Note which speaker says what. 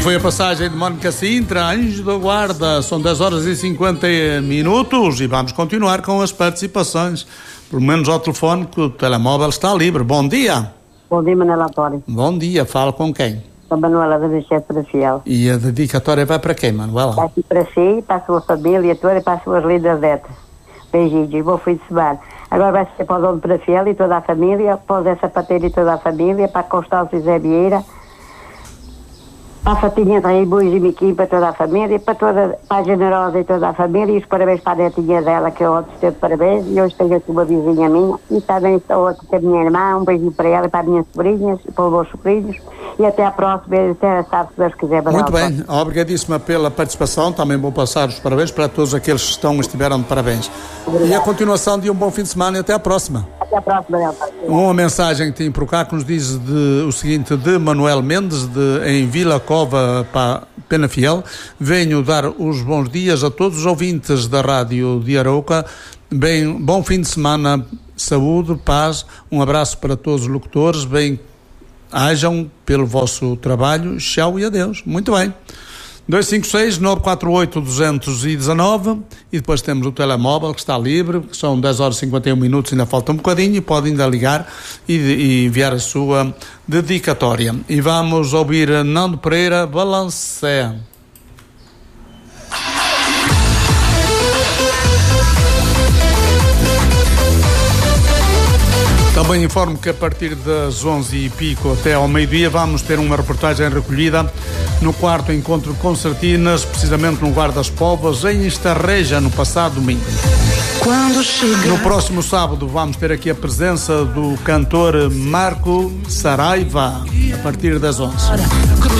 Speaker 1: foi a passagem de Mónica Sintra, Anjo da Guarda. São 10 horas e 50 minutos e vamos continuar com as participações. Pelo menos ao telefone, que o telemóvel está livre. Bom dia.
Speaker 2: Bom dia, Manuela Tório.
Speaker 1: Bom dia, fala com quem?
Speaker 2: A Manuela da Vicente para Fiel.
Speaker 1: E a dedicatória vai para quem, Manuela?
Speaker 2: Vai aqui para si, para a sua família toda e para as suas lindas netas. Beijinhos e bom fim de semana. Agora vai ser para o Dono para Fiel e toda a família, para o Zé Sapateiro e toda a família, para a Constância e Zé Vieira, para a Fatinha de Rei Buis e Miquim, para toda a família, para a Generosa e toda a família, e os parabéns para a netinha dela, que eu ontem esteve de parabéns, e hoje tenho aqui uma vizinha minha, e também estou aqui com a minha irmã, um beijinho para ela e para as minhas sobrinhas, e para os meus sobrinhos, e até à próxima, e até a sábado, se Deus quiser.
Speaker 1: Muito bem, obrigadíssima pela participação, também vou passar os parabéns para todos aqueles que estiveram de parabéns.
Speaker 2: Obrigado.
Speaker 1: E a continuação de um bom fim de semana e até à próxima.
Speaker 2: Até à próxima,
Speaker 1: Uma mensagem que tem por cá que nos diz o seguinte, de Manuel Mendes, em Vila Cova, para Penafiel. Venho dar os bons dias a todos os ouvintes da Rádio de Arouca. Bom fim de semana, saúde, paz, um abraço para todos os locutores, hajam pelo vosso trabalho, tchau e adeus. Muito bem. 256-948-219 e depois temos o telemóvel que está livre, são 10 horas e 51 minutos, ainda falta um bocadinho e pode ainda ligar e enviar a sua dedicatória. E vamos ouvir Nando Pereira, Balancé. Também informo que a partir das 11h até ao meio-dia vamos ter uma reportagem recolhida no 4º encontro concertinas, precisamente no Guardas Povas, em Estarreja, no passado domingo. No próximo sábado vamos ter aqui a presença do cantor Marco Saraiva, a partir das 11h.